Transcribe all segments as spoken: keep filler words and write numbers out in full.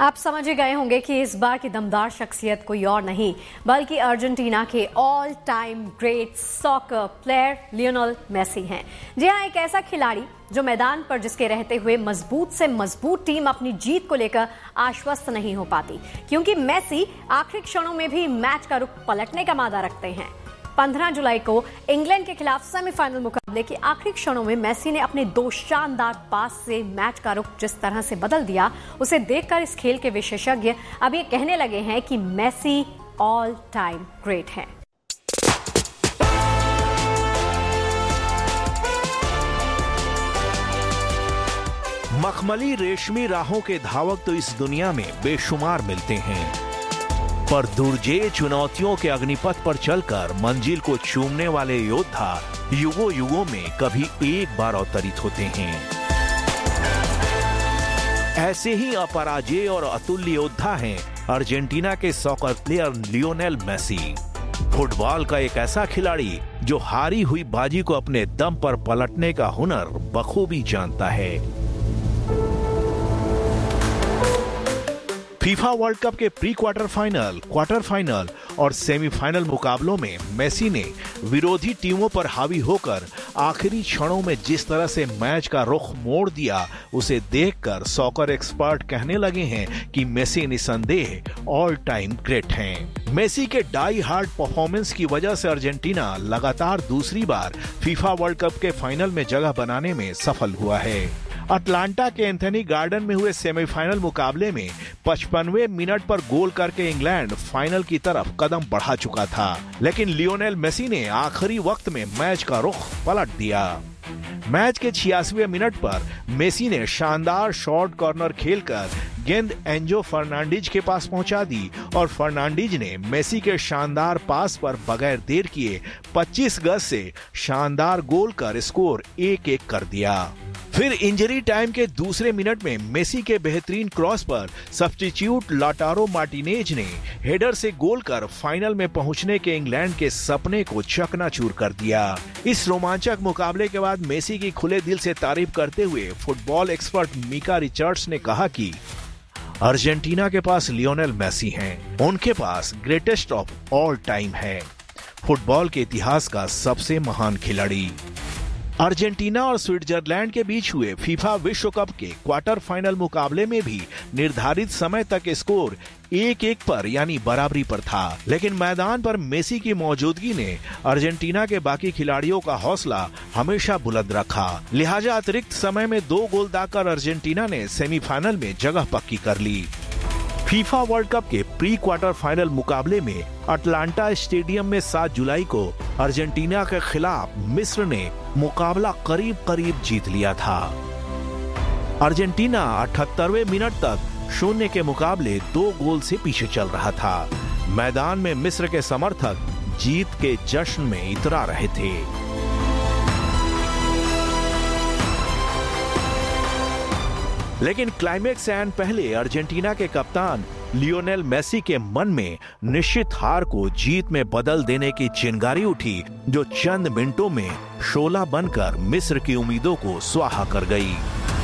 आप समझ ही गए होंगे कि इस बार की दमदार शख्सियत कोई और नहीं बल्कि अर्जेंटीना के all time great soccer player Lionel Messi हैं। जी हां, एक ऐसा खिलाड़ी जो मैदान पर जिसके रहते हुए मजबूत से मजबूत टीम अपनी जीत को लेकर आश्वस्त नहीं हो पाती, क्योंकि मेसी आखिरी क्षणों में भी मैच का रुख पलटने का मादा रखते हैं। पंद्रह जुलाई को इंग्लैंड के खिलाफ सेमीफाइनल मुकाबले के आखिरी क्षणों में मेसी ने अपने दो शानदार पास से मैच का रुख जिस तरह से बदल दिया, उसे देखकर इस खेल के विशेषज्ञ अब ये कहने लगे हैं कि मेसी ऑल टाइम ग्रेट हैं। मखमली रेशमी राहों के धावक तो इस दुनिया में बेशुमार मिलते हैं, पर दुर्जेय चुनौतियों के अग्निपथ पर चलकर मंजिल को चूमने वाले योद्धा युगों युगों में कभी एक बार अवतरित होते हैं। ऐसे ही अपराजेय और अतुल्य योद्धा हैं अर्जेंटीना के soccer player Lionel Messi. Football का एक ऐसा खिलाड़ी जो हारी हुई बाजी को अपने दम पर पलटने का हुनर बखूबी जानता है। फीफा वर्ल्ड कप के pre quarter final, quarter final और सेमीफाइनल मुकाबलों में मेसी ने विरोधी टीमों पर हावी होकर आखिरी क्षणों में जिस तरह से मैच का रुख मोड़ दिया, उसे देखकर सॉकर एक्सपर्ट कहने लगे हैं कि मेसी निसंदेह ऑल टाइम ग्रेट हैं। मेसी के डाई हार्ड परफॉर्मेंस की वजह से अर्जेंटीना लगातार दूसरी बार फीफा वर्ल्ड कप के फाइनल में जगह बनाने में सफल हुआ है। अटलांटा के एंथनी गार्डन में हुए सेमीफाइनल मुकाबले में पचपनवें मिनट पर गोल करके इंग्लैंड फाइनल की तरफ कदम बढ़ा चुका था, लेकिन लियोनेल मेसी ने आखिरी वक्त में मैच का रुख पलट दिया। मैच के छियासीवें मिनट पर मेसी ने शानदार शॉर्ट कॉर्नर खेलकर गेंद एंजो फर्नांडीज के पास पहुंचा दी और फर्नांडीज ने मेसी के शानदार पास पर बगैर देर किए पच्चीस गज से शानदार गोल कर स्कोर एक एक कर दिया। फिर इंजरी टाइम के दूसरे मिनट में मेसी के बेहतरीन क्रॉस पर सब्स्टिट्यूट लाउटारो मार्टिनेज ने हेडर से गोल कर फाइनल में पहुंचने के इंग्लैंड के सपने को चकनाचूर कर दिया। इस रोमांचक मुकाबले के बाद मेसी की खुले दिल से तारीफ करते हुए फुटबॉल एक्सपर्ट मिका रिचर्ड्स ने कहा कि अर्जेंटीना के पास लियोनेल मेसी हैं, उनके पास ग्रेटेस्ट ऑफ ऑल टाइम है, फुटबॉल के इतिहास का सबसे महान खिलाड़ी। अर्जेंटीना और स्विट्जरलैंड के बीच हुए फीफा विश्व कप के क्वार्टर फाइनल मुकाबले में भी निर्धारित समय तक स्कोर एक एक पर यानी बराबरी पर था, लेकिन मैदान पर मेसी की मौजूदगी ने अर्जेंटीना के बाकी खिलाड़ियों का हौसला हमेशा बुलंद रखा। लिहाजा अतिरिक्त समय में दो गोल दागकर अर्जेंटीना ने सेमीफाइनल में जगह पक्की कर ली। फीफा वर्ल्ड कप के प्री क्वार्टर फाइनल मुकाबले में अटलांटा स्टेडियम में सात जुलाई को अर्जेंटीना के खिलाफ मिस्र ने मुकाबला करीब करीब जीत लिया था। अर्जेंटीना अठहत्तरवें मिनट तक शून्य के मुकाबले दो गोल से पीछे चल रहा था। मैदान में मिस्र के समर्थक जीत के जश्न में इतरा रहे थे। लेकिन क्लाइमेक्स से आने पहले अर्जेंटीना के कप्तान लियोनेल मेसी के मन में निश्चित हार को जीत में बदल देने की चिंगारी उठी, जो चंद मिनटों में शोला बनकर मिस्र की उम्मीदों को स्वाहा कर गई।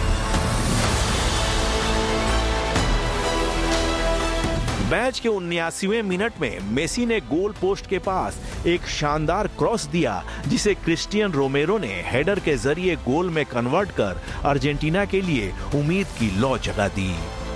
मैच के उन्यासीवें मिनट में मेसी ने गोल पोस्ट के पास एक शानदार क्रॉस दिया, जिसे क्रिस्टियन रोमेरो ने हेडर के जरिए गोल में कन्वर्ट कर अर्जेंटीना के लिए उम्मीद की लौ जगा दी।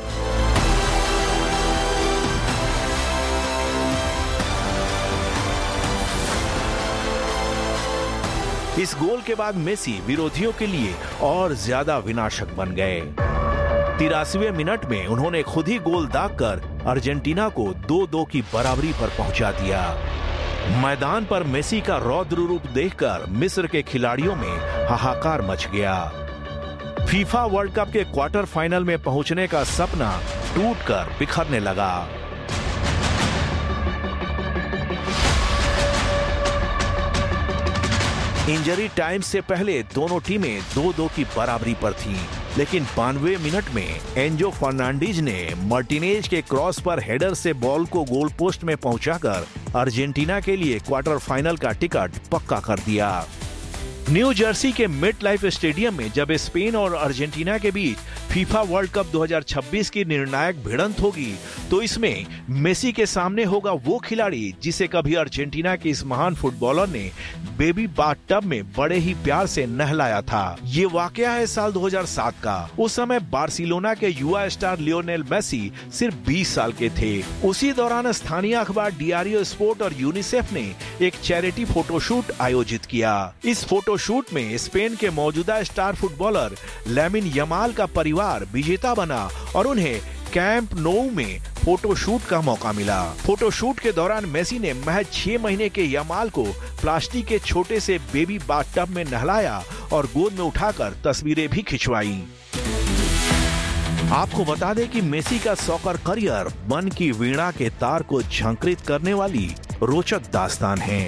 इस गोल के बाद मेसी विरोधियों के लिए और ज्यादा विनाशक बन गए। तिरासीवें मिनट में उन्होंने खुद ही गोल दागकर अर्जेंटीना को दो दो की बराबरी पर पहुंचा दिया। मैदान पर मेसी का रौद्र रूप देखकर मिस्र के खिलाड़ियों में हाहाकार मच गया। फीफा वर्ल्ड कप के क्वार्टर फाइनल में पहुंचने का सपना टूटकर बिखरने लगा। इंजरी टाइम से पहले दोनों टीमें दो दो की बराबरी पर थीं, लेकिन बानवे मिनट में एंजो फर्नांडीज ने मार्टिनेज के क्रॉस पर हेडर से बॉल को गोल पोस्ट में पहुंचाकर अर्जेंटीना के लिए क्वार्टर फाइनल का टिकट पक्का कर दिया। न्यू जर्सी के मेट लाइफ स्टेडियम में जब स्पेन और अर्जेंटीना के बीच फीफा वर्ल्ड कप दो हज़ार छब्बीस की निर्णायक भिड़ंत होगी तो इसमें मेसी के सामने होगा वो खिलाड़ी जिसे कभी अर्जेंटीना के इस महान फुटबॉलर ने बेबी बाथटब में बड़े ही प्यार से नहलाया था। ये वाकया है साल दो हज़ार सात का। उस समय बार्सिलोना के युवा स्टार लियोनेल मेसी सिर्फ बीस साल के थे। उसी दौरान स्थानीय अखबार डियारियो स्पोर्ट और यूनिसेफ ने एक चैरिटी फोटोशूट आयोजित किया। इस फोटोशूट में स्पेन के मौजूदा स्टार फुटबॉलर लामिन यमाल का परिवार विजेता बना और उन्हें कैंप नोउ में फोटोशूट का मौका मिला। फोटोशूट के दौरान मेसी ने महज छह महीने के यमाल को प्लास्टिक के छोटे से बेबी बाथटब में नहलाया और गोद में उठाकर तस्वीरें भी खिंचवाई। आपको बता दें कि मेसी का सॉकर करियर मन की वीणा के तार को झंकृत करने वाली रोचक दास्तान है।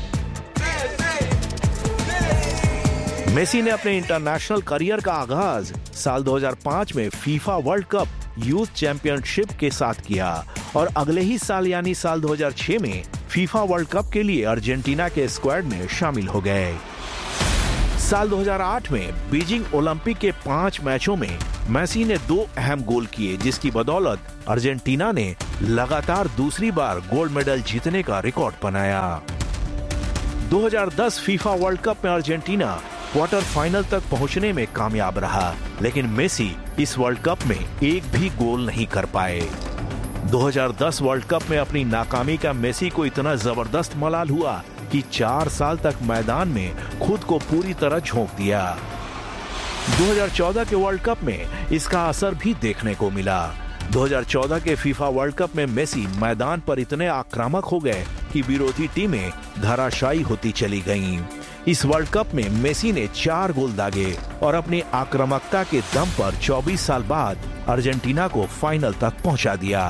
मेसी ने अपने इंटरनेशनल करियर का आगाज साल दो हज़ार पाँच में FIFA world cup youth championship के साथ किया और अगले ही साल यानी साल दो हज़ार छह में फीफा वर्ल्ड कप के लिए अर्जेंटीना के स्क्वाड में शामिल हो गए। साल दो हज़ार आठ में बीजिंग ओलंपिक के पांच मैचों में मेसी ने दो अहम गोल किए, जिसकी बदौलत अर्जेंटीना ने लगातार दूसरी बार गोल्ड मेडल जीतने का रिकॉर्ड बनाया। दो हज़ार दस फीफा वर्ल्ड कप में अर्जेंटीना क्वार्टर फाइनल तक पहुंचने में कामयाब रहा, लेकिन मेसी इस वर्ल्ड कप में एक भी गोल नहीं कर पाए। दो हज़ार दस वर्ल्ड कप में अपनी नाकामी का मेसी को इतना जबरदस्त मलाल हुआ कि चार साल तक मैदान में खुद को पूरी तरह झोंक दिया। दो हज़ार चौदह के वर्ल्ड कप में इसका असर भी देखने को मिला। दो हज़ार चौदह के फीफा वर्ल्ड कप में मेसी मैदान पर इतने आक्रामक हो गए कि विरोधी टीमें धराशायी होती चली गईं। इस वर्ल्ड कप में मेसी ने चार गोल दागे और अपनी आक्रामकता के दम पर चौबीस साल बाद अर्जेंटीना को फाइनल तक पहुंचा दिया।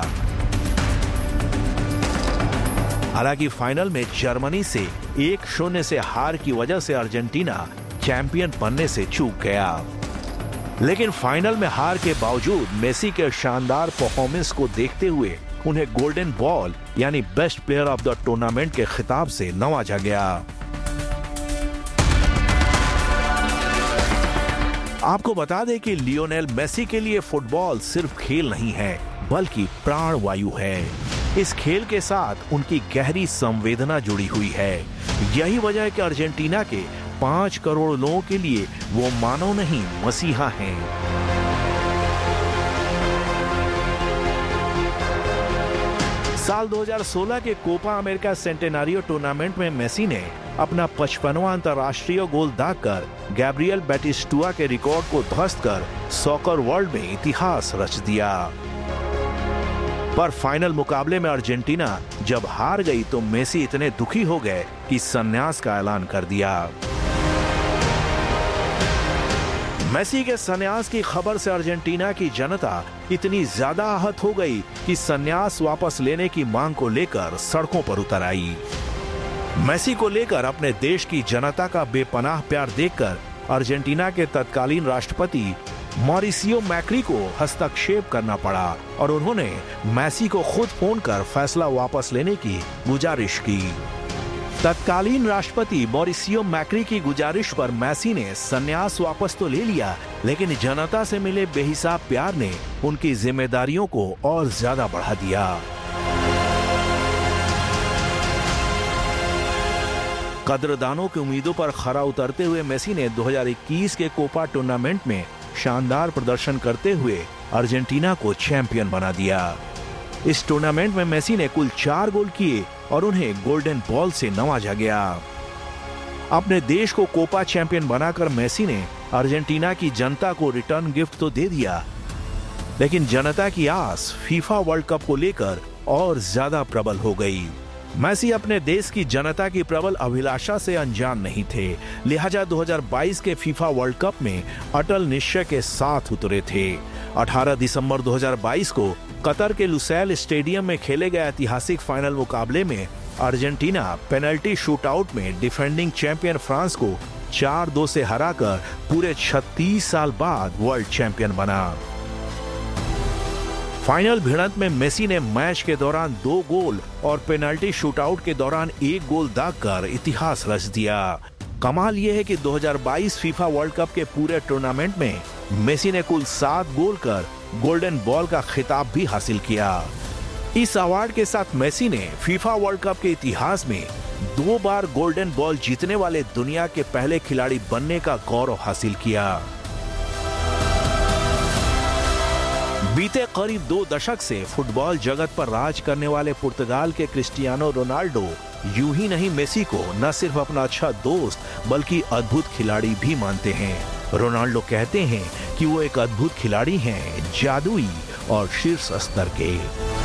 हालांकि फाइनल में जर्मनी से एक शून्य से हार की वजह से अर्जेंटीना चैंपियन बनने से चूक गया, लेकिन फाइनल में हार के बावजूद मेसी के शानदार परफॉर्मेंस को देखते हुए उन्हें गोल्डन बॉल यानी best player of the tournament के खिताब से नवाजा गया। आपको बता दें कि लियोनेल मेसी के लिए फुटबॉल सिर्फ खेल नहीं है बल्कि प्राण वायु है। इस खेल के साथ उनकी गहरी संवेदना जुड़ी हुई है। यही वजह है कि अर्जेंटीना के पांच करोड़ लोगों के लिए वो मानव नहीं मसीहा हैं। साल दो हज़ार सोलह के कोपा अमेरिका सेंटेनारियो टूर्नामेंट में मेसी ने अपना पचपनवां अंतर्राष्ट्रीय गोल दागकर गैब्रियल बैटिस्टुआ के रिकॉर्ड को ध्वस्त कर सॉकर वर्ल्ड में इतिहास रच दिया। पर फाइनल मुकाबले में अर्जेंटीना जब हार गई तो मेसी इतने दुखी हो गए कि संन्यास का ऐलान कर दिया। मेसी के संन्यास की खबर से अर्जेंटीना की जनता इतनी ज्यादा आहत हो गई कि संन्यास वापस लेने की मांग को लेकर सड़कों पर उतर आई। मेसी को लेकर अपने देश की जनता का बेपनाह प्यार देखकर अर्जेंटीना के तत्कालीन राष्ट्रपति मॉरिसियो मैक्री को हस्तक्षेप करना पड़ा और उन्होंने मेसी को खुद फोन कर फैसला वापस लेने की गुजारिश की। तत्कालीन राष्ट्रपति मॉरिसियो मैक्री की गुजारिश पर मेसी ने संन्यास वापस तो ले लिया, लेकिन जनता से मिले बेहिसाब प्यार ने उनकी जिम्मेदारियों को और ज्यादा बढ़ा दिया। कद्रदानों की उम्मीदों पर खरा उतरते हुए मेसी ने दो हज़ार इक्कीस के कोपा टूर्नामेंट में शानदार प्रदर्शन करते हुए अर्जेंटीना को चैंपियन बना दिया। इस टूर्नामेंट में मेसी ने कुल चार गोल किए और उन्हें गोल्डन बॉल से नवाजा गया। अपने देश को कोपा चैंपियन बनाकर मेसी ने अर्जेंटीना की जनता को रिटर्न गिफ्ट तो दे दिया, लेकिन जनता की आस फीफा वर्ल्ड कप को लेकर और ज्यादा प्रबल हो गई। मेसी अपने देश की जनता की प्रबल अभिलाषा से अनजान नहीं थे, लिहाजा दो हज़ार बाईस के फीफा वर्ल्ड कप में अटल निश्चय के साथ उतरे थे। अठारह दिसंबर दो हज़ार बाईस को कतर के लुसैल स्टेडियम में खेले गए ऐतिहासिक फाइनल मुकाबले में अर्जेंटीना पेनल्टी शूटआउट में डिफेंडिंग चैंपियन फ्रांस को चार दो से हराकर पूरे छत्तीस साल बाद वर्ल्ड चैंपियन बना। फाइनल भिड़ंत में मेसी ने मैच के दौरान दो गोल और पेनल्टी शूटआउट के दौरान एक गोल दागकर इतिहास रच दिया। कमाल यह है कि दो हज़ार बाईस फीफा वर्ल्ड कप के पूरे टूर्नामेंट में मेसी ने कुल सात गोल कर गोल्डन बॉल का खिताब भी हासिल किया। इस अवार्ड के साथ मेसी ने फीफा वर्ल्ड कप के इतिहास में दो बार गोल्डन बॉल जीतने वाले दुनिया के पहले खिलाड़ी बनने का गौरव हासिल किया। बीते करीब दो दशक से फुटबॉल जगत पर राज करने वाले पुर्तगाल के क्रिस्टियानो रोनाल्डो यूं ही नहीं मेसी को न सिर्फ अपना अच्छा दोस्त बल्कि अद्भुत खिलाड़ी भी मानते हैं। रोनाल्डो कहते हैं कि वो एक अद्भुत खिलाड़ी हैं, जादुई और शीर्ष स्तर के।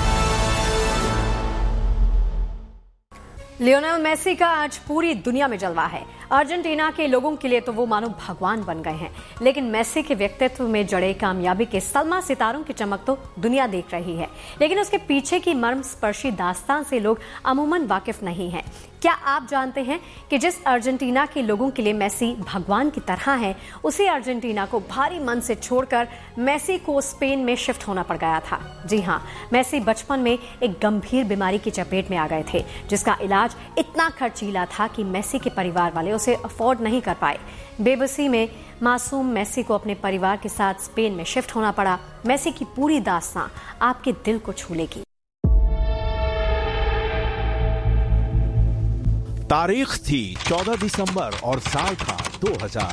लियोनेल मेसी का आज पूरी दुनिया में जलवा है। अर्जेंटीना के लोगों के लिए तो वो मानो भगवान बन गए हैं, लेकिन मेसी के व्यक्तित्व में जड़े कामयाबी के सलमा सितारों की चमक तो दुनिया देख रही है, लेकिन उसके पीछे की मर्मस्पर्शी दास्तान से लोग अमूमन वाकिफ नहीं हैं। क्या आप जानते हैं कि जिस अर्जेंटीना के लोगों के लिए मेसी भगवान की तरह है, उसी अर्जेंटीना को भारी मन से छोड़कर मेसी को स्पेन में शिफ्ट होना पड़ गया था। जी हाँ, मेसी बचपन में एक गंभीर बीमारी की चपेट में आ गए थे, जिसका इलाज इतना खर्चीला था कि मेसी के परिवार वाले उसे अफोर्ड नहीं कर पाए। बेबसी में मासूम मेसी को अपने परिवार के साथ स्पेन में शिफ्ट होना पड़ा। मेसी की पूरी दास्तां आपके दिल को छू लेगी। तारीख थी चौदह दिसंबर और साल था दो हज़ार।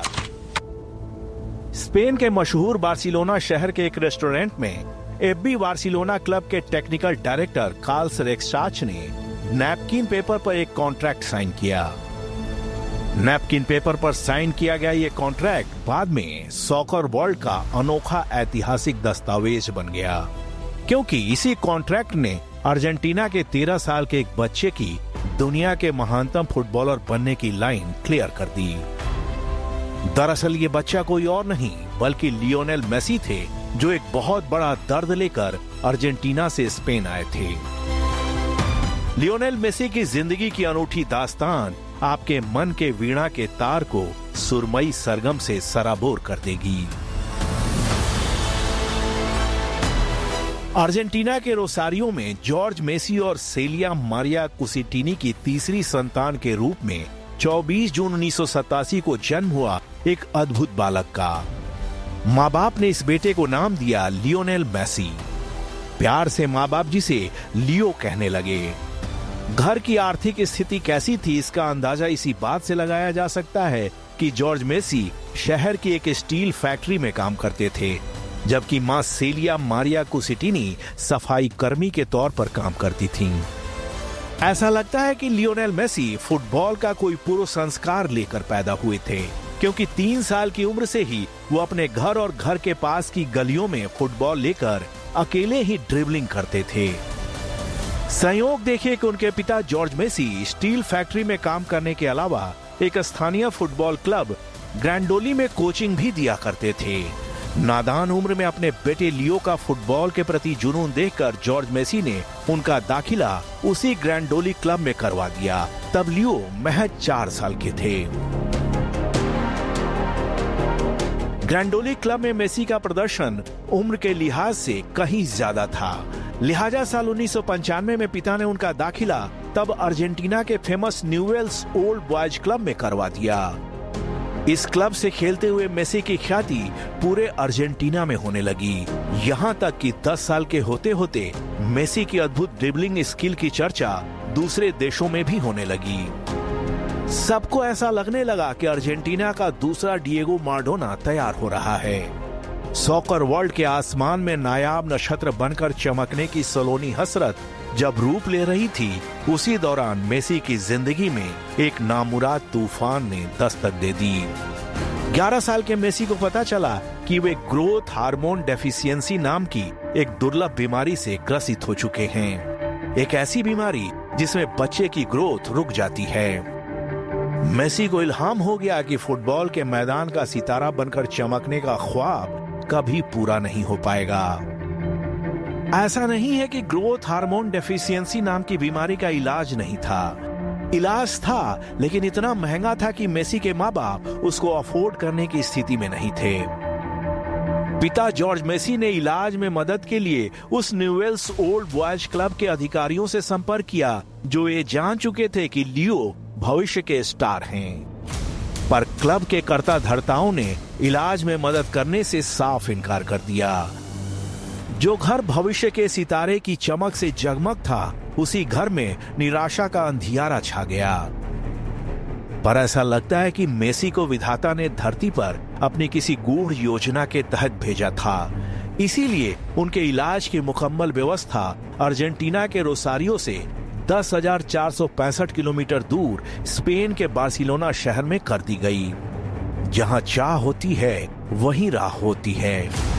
स्पेन के मशहूर बार्सिलोना शहर के एक रेस्टोरेंट में एफबी बार्सिलोना क्लब के टेक्निकल डायरेक्टर कार्ल्स रेक्साच ने नैपकिन पेपर पर एक कॉन्ट्रैक्ट साइन किया। नैपकिन पेपर पर साइन किया गया ये कॉन्ट्रैक्ट बाद में सॉकर वर्ल्ड का अनोखा ऐतिहासिक दस्तावेज बन गया, क्योंकि इसी कॉन्ट्रैक्ट ने अर्जेंटीना के तेरह साल के एक बच्चे की दुनिया के महानतम फुटबॉलर बनने की लाइन क्लियर कर दी। दरअसल ये बच्चा कोई और नहीं बल्कि लियोनेल मेसी थे, जो एक बहुत बड़ा दर्द लेकर अर्जेंटीना से स्पेन आए थे। लियोनेल मेसी की जिंदगी की अनूठी दास्तान आपके मन के वीणा के तार को सुरमई सरगम से सराबोर कर देगी। अर्जेंटीना के रोसारियो में जॉर्ज मेसी और सेलिया मारिया कुसिटिनी की तीसरी संतान के रूप में चौबीस जून उन्नीस सौ सतासी को जन्म हुआ एक अद्भुत बालक का माँ बाप ने इस बेटे को नाम दिया लियोनेल मेसी। प्यार से माँ बाप जिसे लियो कहने लगे। घर की आर्थिक स्थिति कैसी थी इसका अंदाजा इसी बात से लगाया जा सकता है कि जॉर्ज मेसी शहर की एक स्टील फैक्ट्री में काम करते थे, जबकि मां सेलिया मारिया कुसिटिनी सफाई कर्मी के तौर पर काम करती थीं। ऐसा लगता है कि लियोनेल मेसी फुटबॉल का कोई पूर्व संस्कार लेकर पैदा हुए थे, क्योंकि तीन साल की उम्र से ही वो अपने घर और घर के पास की गलियों में फुटबॉल लेकर अकेले ही ड्रिबलिंग करते थे। संयोग देखिए कि उनके पिता जॉर्ज मेसी स्टील फैक्ट्री में काम करने के अलावा एक स्थानीय फुटबॉल क्लब ग्रैंडोली में कोचिंग भी दिया करते थे। नादान उम्र में अपने बेटे लियो का फुटबॉल के प्रति जुनून देखकर जॉर्ज मेसी ने उनका दाखिला उसी ग्रैंडोली क्लब में करवा दिया। तब लियो महज चार साल के थे। ग्रैंडोली क्लब में मेसी का प्रदर्शन उम्र के लिहाज से कहीं ज्यादा था, लिहाजा साल उन्नीस सौ पंचानवे में पिता ने उनका दाखिला तब अर्जेंटीना के famous Newell's old boys club में करवा दिया। इस क्लब से खेलते हुए मेसी की ख्याति पूरे अर्जेंटीना में होने लगी, यहाँ तक कि दस साल के होते होते मेसी की अद्भुत ड्रिबलिंग स्किल की चर्चा दूसरे देशों में भी होने लगी। सबको ऐसा लगने लगा कि अर्जेंटीना का दूसरा डिएगो माराडोना तैयार हो रहा है। सॉकर वर्ल्ड के आसमान में नायाब नक्षत्र बनकर चमकने की सलोनी हसरत जब रूप ले रही थी, उसी दौरान मेसी की जिंदगी में एक नामुराद तूफान ने दस्तक दे दी। ग्यारह साल के मेसी को पता चला कि वे ग्रोथ हार्मोन डेफिशिएंसी नाम की एक दुर्लभ बीमारी से ग्रसित हो चुके हैं, एक ऐसी बीमारी जिसमें बच्चे की ग्रोथ रुक जाती है। मेसी को इल्हाम हो गया कि फुटबॉल के मैदान का सितारा बनकर चमकने का ख्वाब कभी पूरा नहीं हो पाएगा। ऐसा नहीं है कि ग्रोथ हार्मोन डेफिशिएंसी नाम की बीमारी का इलाज नहीं था, इलाज था, लेकिन इतना महंगा था कि मेसी के माँ बाप उसको अफोर्ड करने की स्थिति में नहीं थे। पिता जॉर्ज मेसी ने इलाज में मदद के लिए उस न्यूवेल्स ओल्ड बॉयज क्लब के अधिकारियों से संपर्क किया, जो ये जान चुके थे कि लियो भविष्य के स्टार हैं। पर क्लब के कर्ता धर्ताओं ने इलाज में मदद करने से साफ इनकार कर दिया। जो घर भविष्य के सितारे की चमक से जगमग था, उसी घर में निराशा का अंधियारा छा गया। पर ऐसा लगता है कि मेसी को विधाता ने धरती पर अपनी किसी गूढ़ योजना के तहत भेजा था। इसीलिए उनके इलाज की मुकम्मल व्यवस्था अर्जेंटीना के रोसारियो से दस हजार चार सौ पैंसठ किलोमीटर दूर स्पेन के बार्सिलोना शहर में कर दी गई। जहां चाह होती है वहीं राह होती है।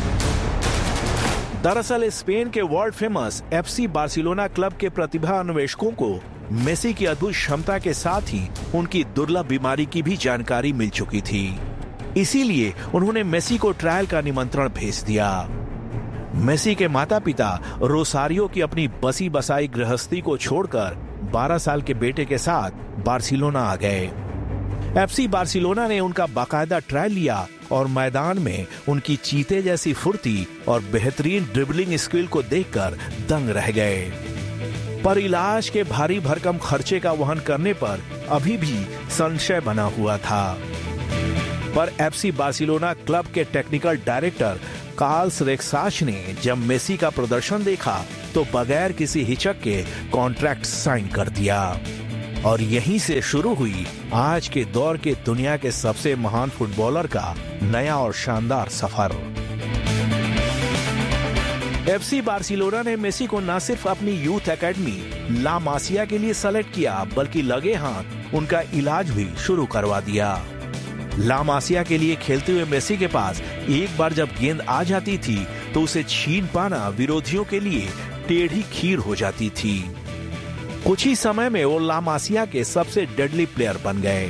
दरअसल स्पेन के world famous FC Barcelona club के प्रतिभा अन्वेषकों को मेसी की अद्भुत क्षमता के साथ ही उनकी दुर्लभ बीमारी की भी जानकारी मिल चुकी थी। इसीलिए उन्होंने मेसी को ट्रायल का निमंत्रण भेज दिया। मेसी के माता पिता रोसारियो की अपनी बसी बसाई गृहस्थी को छोड़कर बारह साल के बेटे के साथ बार्सिलोना आ गए। एफसी बार्सिलोना ने उनका बाकायदा ट्रायल लिया और मैदान में उनकी चीते जैसी फुर्ती और बेहतरीन ड्रिबलिंग स्किल को देखकर दंग रह गए। पर इलाज के भारी भरकम खर्चे का वहन करने पर अभी भी संशय बना हुआ था। पर एफसी बार्सिलोना क्लब के टेक्निकल डायरेक्टर कार्ल्स रेक्साच ने जब मेसी का प्रदर्शन देखा तो बगैर किसी हिचक के कॉन्ट्रैक्ट साइन कर दिया। और यहीं से शुरू हुई आज के दौर के दुनिया के सबसे महान फुटबॉलर का नया और शानदार सफर। एफसी बार्सिलोना ने मेसी को न सिर्फ अपनी यूथ एकेडमी ला मासिया के लिए सेलेक्ट किया, बल्कि लगे हाथ उनका इलाज भी शुरू करवा दिया। ला मासिया के लिए खेलते हुए मेसी के पास एक बार जब गेंद आ जाती थी तो उसे छीन पाना विरोधियों के लिए टेढ़ी खीर हो जाती थी। कुछ ही समय में वो ला मासिया के सबसे डेडली प्लेयर बन गए।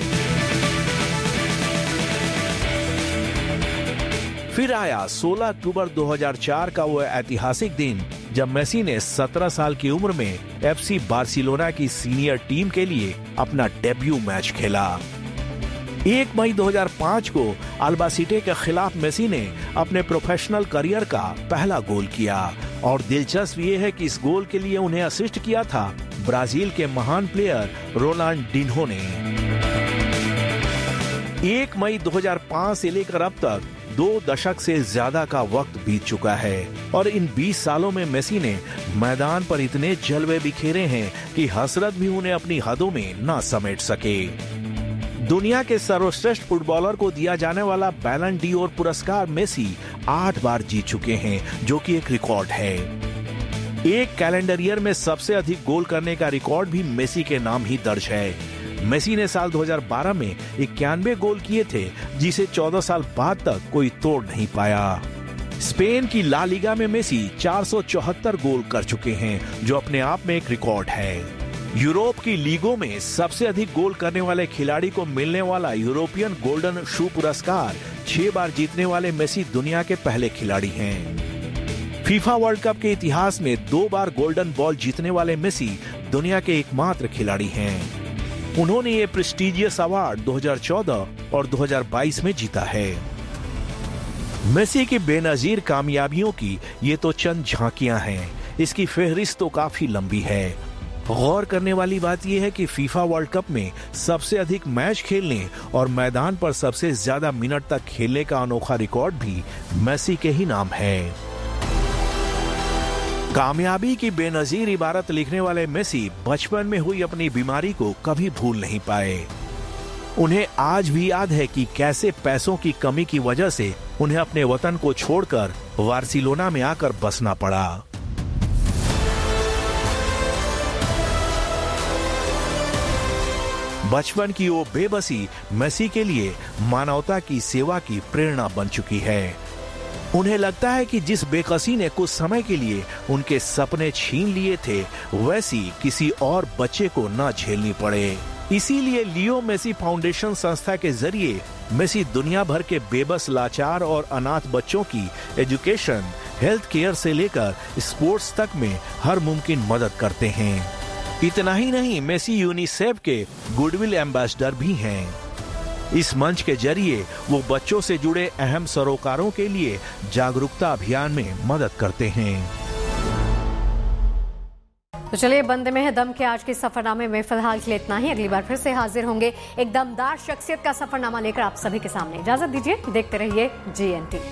फिर आया सोलह अक्टूबर दो हज़ार चार का वो ऐतिहासिक दिन जब मेसी ने सत्रह साल की उम्र में एफसी बार्सिलोना की सीनियर टीम के लिए अपना डेब्यू मैच खेला। एक मई दो हज़ार पाँच को अल्बासीटे के खिलाफ मेसी ने अपने प्रोफेशनल करियर का पहला गोल किया और दिलचस्प ये है कि इस गोल के लिए उन्हें असिस्ट किया था ब्राजील के महान प्लेयर रोनाल्डिन्हो ने। एक मई दो हज़ार पाँच से लेकर अब तक दो दशक से ज्यादा का वक्त बीत चुका है और इन बीस सालों में मेसी ने मैदान पर इतने जलवे बिखेरे हैं कि हसरत भी उन्हें अपनी हदों में न समेट सके। दुनिया के सर्वश्रेष्ठ फुटबॉलर को दिया जाने वाला बैलन डी ओर पुरस्कार मेसी आठ बार जीत चुके हैं, जो कि एक रिकॉर्ड है। एक कैलेंडर ईयर में सबसे अधिक गोल करने का रिकॉर्ड भी मेसी के नाम ही दर्ज है। मेसी ने साल दो हज़ार बारह में इक्यानवे गोल किए थे, जिसे चौदह साल बाद तक कोई तोड़ नहीं पाया। स्पेन की ला लीगा में मेसी चार सौ चौहत्तर गोल कर चुके हैं, जो अपने आप में एक रिकॉर्ड है। यूरोप की लीगों में सबसे अधिक गोल करने वाले खिलाड़ी को मिलने वाला यूरोपियन गोल्डन शू पुरस्कार छह बार जीतने वाले मेसी दुनिया के पहले खिलाड़ी हैं। फीफा वर्ल्ड कप के इतिहास में दो बार गोल्डन बॉल जीतने वाले मेसी दुनिया के एकमात्र खिलाड़ी हैं। उन्होंने ये प्रेस्टिजियस अवार्ड दो हज़ार चौदह और दो हज़ार बाईस में जीता है। मेसी की बेनजीर कामयाबियों की ये तो चंद झांकियां हैं, इसकी फहरिस्त तो काफी लंबी है। गौर करने वाली बात यह है कि फीफा वर्ल्ड कप में सबसे अधिक मैच खेलने और मैदान पर सबसे ज्यादा मिनट तक खेलने का अनोखा रिकॉर्ड भी मेसी के ही नाम है। कामयाबी की बेनजीर इबारत लिखने वाले मेसी बचपन में हुई अपनी बीमारी को कभी भूल नहीं पाए। उन्हें आज भी याद है कि कैसे पैसों की कमी की वजह से उन्हें अपने वतन को छोड़कर बार्सिलोना में आकर बसना पड़ा। बचपन की वो बेबसी मेसी के लिए मानवता की सेवा की प्रेरणा बन चुकी है। उन्हें लगता है कि जिस बेकसी ने कुछ समय के लिए उनके सपने छीन लिए थे, वैसी किसी और बच्चे को न झेलनी पड़े। इसीलिए लियो मेसी फाउंडेशन संस्था के जरिए मेसी दुनिया भर के बेबस, लाचार और अनाथ बच्चों की एजुकेशन, हेल्थ केयर से लेकर स्पोर्ट्स तक में हर मुमकिन मदद करते हैं। इतना ही नहीं, मेसी यूनिसेफ के गुडविल एम्बेसडर भी हैं। इस मंच के जरिए वो बच्चों से जुड़े अहम सरोकारों के लिए जागरूकता अभियान में मदद करते हैं। तो चलिए बंदे में है दम के आज के सफरनामे में फिलहाल के लिए इतना ही। अगली बार फिर से हाजिर होंगे एक दमदार शख्सियत का सफरनामा लेकर आप सभी के सामने। इजाजत दीजिए, देखते रहिए G N T.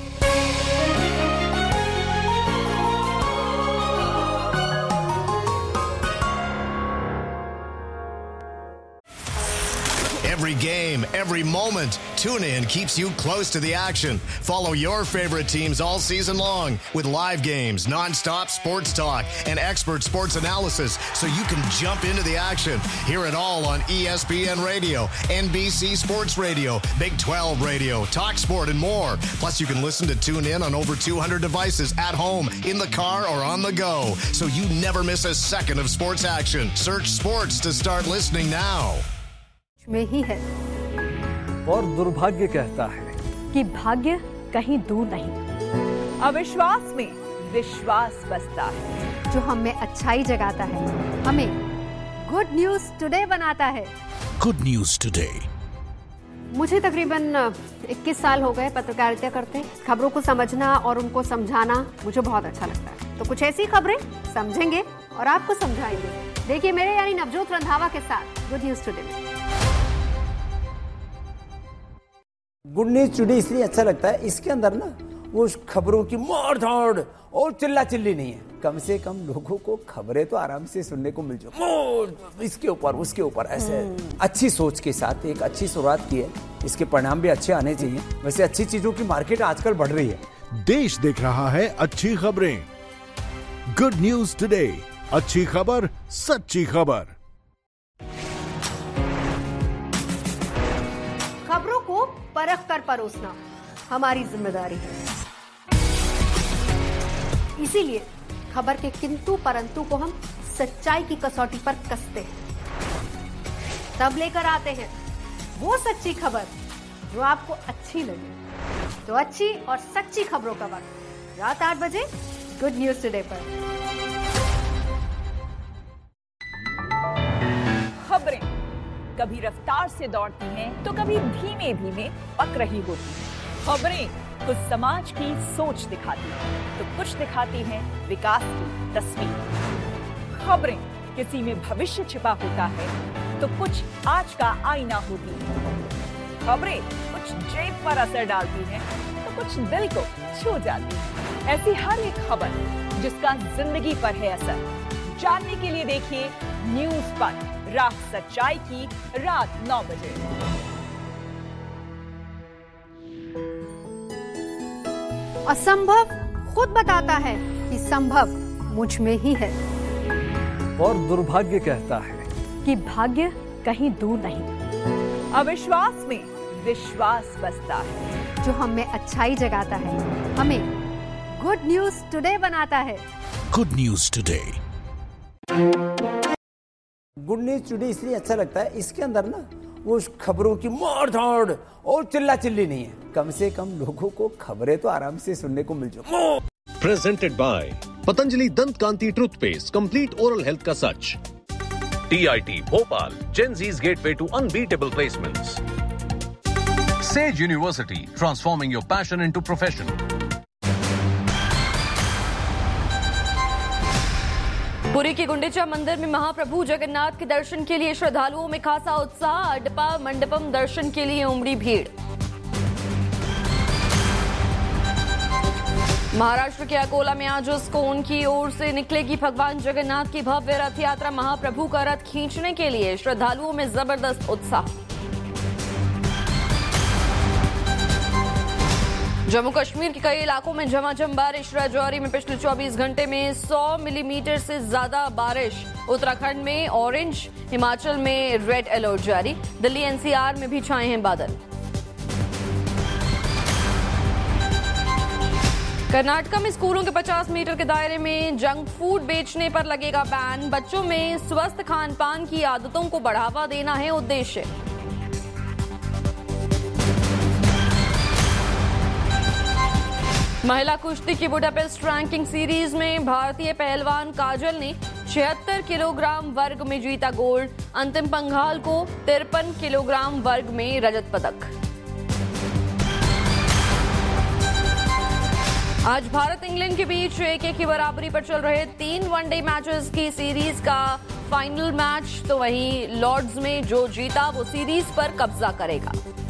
Every game, every moment, TuneIn keeps you close to the action. Follow your favorite teams all season long with live games, non-stop sports talk, and expert sports analysis so you can jump into the action. Hear it all on E S P N Radio, N B C Sports Radio, Big twelve Radio, TalkSport, and more. Plus, you can listen to TuneIn on over two hundred devices at home, in the car, or on the go, so you never miss a second of sports action. Search sports to start listening now. में ही है और दुर्भाग्य कहता है कि भाग्य कहीं दूर नहीं। अविश्वास में विश्वास बसता है। जो हमें अच्छाई जगाता है, हमें गुड न्यूज टुडे बनाता है। Good news today. मुझे तकरीबन इक्कीस साल हो गए पत्रकारिता करते। खबरों को समझना और उनको समझाना मुझे बहुत अच्छा लगता है। तो कुछ ऐसी खबरें समझेंगे और आपको समझाएंगे। देखिए मेरे यानी नवजोत रंधावा के साथ गुड न्यूज टुडे में। गुड न्यूज टुडे इसलिए अच्छा लगता है, इसके अंदर ना वो खबरों की मार धाड़ और चिल्ला चिल्ली नहीं है। कम से कम लोगों को खबरें तो आराम से सुनने को मिल जाए, इसके ऊपर उसके ऊपर ऐसे अच्छी सोच के साथ एक अच्छी शुरुआत की है। इसके परिणाम भी अच्छे आने चाहिए। वैसे अच्छी चीजों की मार्केट आजकल बढ़ रही है। देश देख रहा है अच्छी खबरें। गुड न्यूज टुडे, अच्छी खबर, सच्ची खबर। खबरों को परख कर परोसना हमारी जिम्मेदारी है। इसीलिए खबर के किंतु परंतु को हम सच्चाई की कसौटी पर कसते हैं, तब लेकर आते हैं वो सच्ची खबर जो आपको अच्छी लगे। तो अच्छी और सच्ची खबरों का वक्त रात आठ बजे गुड न्यूज टुडे पर। खबरें कभी रफ्तार से दौड़ती हैं तो कभी धीमे धीमे पक रही होती हैं। खबरें कुछ समाज की सोच दिखाती हैं तो कुछ दिखाती हैं विकास की तस्वीर। खबरें किसी में भविष्य छिपा होता है तो कुछ आज का आईना होती है। खबरें कुछ जेब पर असर डालती हैं तो कुछ दिल को छू जाती है। ऐसी हर एक खबर जिसका जिंदगी पर है असर, जानने के लिए देखिए न्यूज पर रात सच्चाई की रात नौ बजे। असंभव खुद बताता है कि संभव मुझ में ही है। और दुर्भाग्य कहता है कि भाग्य कहीं दूर नहीं। अविश्वास में विश्वास बसता है। जो हमें अच्छाई जगाता है, हमें गुड न्यूज टुडे बनाता है। Good news today. Good news today इसलिए अच्छा लगता है, इसके अंदर ना वो खबरों की मार धाड़ और चिल्ला चिल्ली नहीं है। कम से कम लोगों को खबरें तो आराम से सुनने को मिल जाए। प्रेजेंटेड बाय पतंजलि दंत कांति टूथपेस्ट, कंप्लीट ओरल हेल्थ का सच। T I T Bhopal, Gen Z's gateway to unbeatable placements. Sage University, transforming your passion into profession. Puri के गुंडीचा मंदिर में महाप्रभु जगन्नाथ के दर्शन के लिए श्रद्धालुओं में खासा उत्साह। अड्डपा मंडपम दर्शन के लिए उमड़ी भीड़। महाराष्ट्र के अकोला में आज स्कोन की ओर से निकलेगी भगवान जगन्नाथ की भव्य रथ यात्रा। महाप्रभु का रथ खींचने के लिए श्रद्धालुओं में जबरदस्त उत्साह। जम्मू कश्मीर के कई इलाकों में झमाझम बारिश। राजौरी में पिछले चौबीस घंटे में सौ मिलीमीटर से ज्यादा बारिश। उत्तराखंड में ऑरेंज, हिमाचल में रेड अलर्ट जारी। दिल्ली एन सी आर में भी छाए हैं बादल। कर्नाटक में स्कूलों के पचास मीटर के दायरे में जंक फूड बेचने पर लगेगा बैन। बच्चों में स्वस्थ खान पान की आदतों को बढ़ावा देना है उद्देश्य। महिला कुश्ती की बुडापेस्ट रैंकिंग सीरीज में भारतीय पहलवान काजल ने छिहत्तर किलोग्राम वर्ग में जीता गोल्ड। अंतिम पंघाल को तिरपन किलोग्राम वर्ग में रजत पदक। आज भारत इंग्लैंड के बीच एक एक की बराबरी पर चल रहे तीन वनडे मैचेस की सीरीज का फाइनल मैच, तो वहीं लॉर्ड्स में जो जीता वो सीरीज पर कब्जा करेगा।